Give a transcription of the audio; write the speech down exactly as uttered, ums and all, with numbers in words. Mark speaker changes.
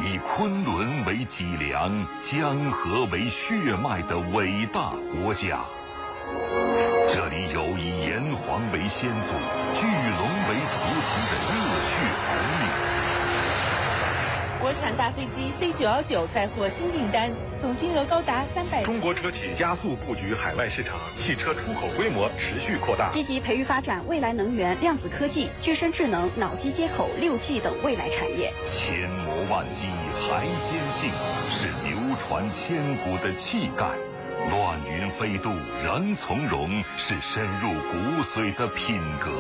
Speaker 1: 以昆仑为脊梁、江河为血脉的伟大国家。这里有以炎黄为先祖、巨龙为图腾的热血儿女。
Speaker 2: 国产大飞机 C 九一九再获新订单，总金额高达三百。
Speaker 3: 中国车企加速布局海外市场，汽车出口规模持续扩大，
Speaker 4: 积极培育发展未来能源、量子科技、具身智能、脑机接口、六 G 等未来产业。
Speaker 1: 千磨万击还坚劲，是流传千古的气概。乱云飞渡，人从容，是深入骨髓的品格。